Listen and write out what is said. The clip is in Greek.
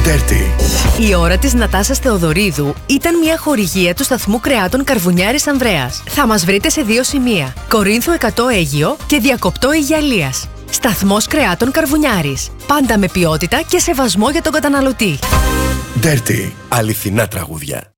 Dirty. Η ώρα της Νατάσας Θεοδωρίδου ήταν μια χορηγία του σταθμού κρεάτων Καρβουνιάρης Ανδρέας. Θα μας βρείτε σε 2 σημεία: Κορίνθου 100 Αίγυο και Διακοπτό Αιγιαλίας. Σταθμός κρεάτων Καρβουνιάρης. Πάντα με ποιότητα και σεβασμό για τον καταναλωτή. Dirty. Αληθινά τραγούδια.